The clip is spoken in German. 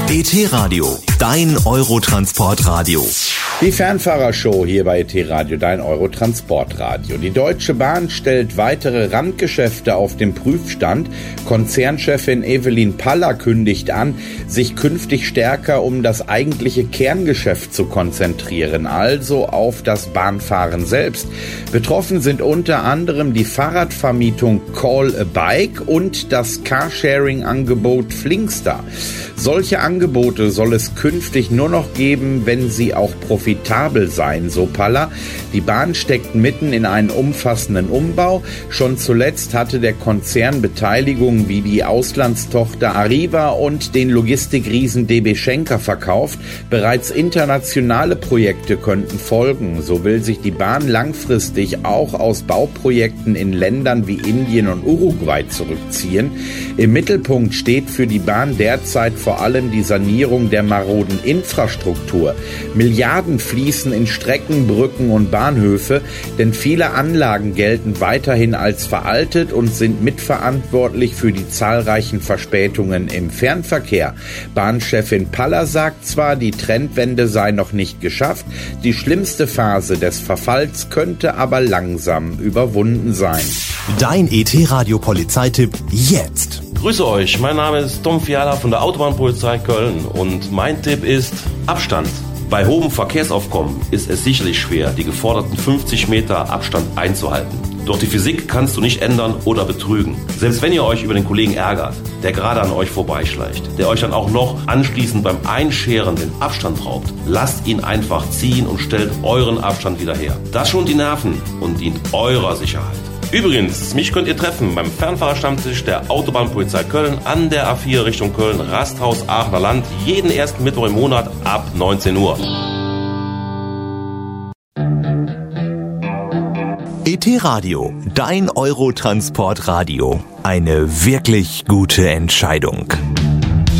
ET-Radio, dein Eurotransportradio. Die Fernfahrershow hier bei ET-Radio, dein Eurotransportradio. Die Deutsche Bahn stellt weitere Randgeschäfte auf den Prüfstand. Konzernchefin Evelyn Paller kündigt an, sich künftig stärker um das eigentliche Kerngeschäft zu konzentrieren, also auf das Bahnfahren selbst. Betroffen sind unter anderem die Fahrradvermietung Call a Bike und das Carsharing-Angebot Flinkster. Solche Angebote soll es künftig nur noch geben, wenn sie auch profitabel seien, so Paller. Die Bahn steckt mitten in einen umfassenden Umbau. Schon zuletzt hatte der Konzern Beteiligungen wie die Auslandstochter Arriva und den Logistikriesen DB Schenker verkauft. Bereits internationale Projekte könnten folgen. So will sich die Bahn langfristig auch aus Bauprojekten in Ländern wie Indien und Uruguay zurückziehen. Im Mittelpunkt steht für die Bahn derzeit vor allem die Sanierung der maroden Infrastruktur. Milliarden fließen in Strecken, Brücken und Bahnhöfe, denn viele Anlagen gelten weiterhin als veraltet und sind mitverantwortlich für die zahlreichen Verspätungen im Fernverkehr. Bahnchefin Paller sagt zwar, die Trendwende sei noch nicht geschafft, die schlimmste Phase des Verfalls könnte aber langsam überwunden sein. Dein ET-Radio-Polizeitipp jetzt. Grüße euch, mein Name ist Tom Fiala von der Autobahnpolizei Köln und mein Tipp ist Abstand. Bei hohem Verkehrsaufkommen ist es sicherlich schwer, die geforderten 50 Meter Abstand einzuhalten. Doch die Physik kannst du nicht ändern oder betrügen. Selbst wenn ihr euch über den Kollegen ärgert, der gerade an euch vorbeischleicht, der euch dann auch noch anschließend beim Einscheren den Abstand raubt, lasst ihn einfach ziehen und stellt euren Abstand wieder her. Das schont die Nerven und dient eurer Sicherheit. Übrigens, mich könnt ihr treffen beim Fernfahrerstammtisch der Autobahnpolizei Köln an der A4 Richtung Köln, Rasthaus Aachener Land, jeden ersten Mittwoch im Monat ab 19 Uhr. ET-Radio, dein Eurotransportradio. Eine wirklich gute Entscheidung.